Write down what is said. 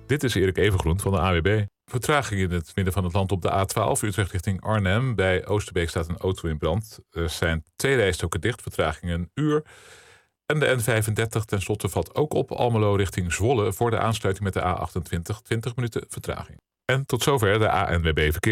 Dit is Erik Evengroen van de AWB. Vertraging in het midden van het land op de A12, Utrecht richting Arnhem. Bij Oosterbeek staat een auto in brand. Er zijn 2 rijstroken dicht, vertraging een uur. En de N35 tenslotte valt ook op Almelo richting Zwolle voor de aansluiting met de A28, 20 minuten vertraging. En tot zover de ANWB Verkeer.